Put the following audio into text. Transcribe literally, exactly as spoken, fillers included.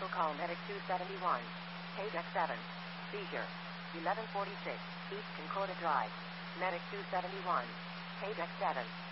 Vehicle call Medic two seventy-one. Page X seven. Seizure. eleven forty-six. East Concordia Drive. Medic two seventy-one. Page X seven.